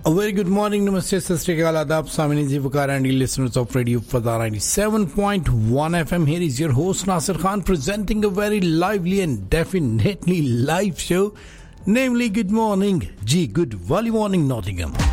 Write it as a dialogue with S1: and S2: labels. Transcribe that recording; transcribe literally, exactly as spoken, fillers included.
S1: A very good morning, namaste, sasrikal, adab, samini ji, wakar and listeners of Radio Fada ninety-seven point one F M. Here is your host Nasir Khan presenting a very lively and definitely live show, namely Good Morning, G, Good Valley Morning Nottingham.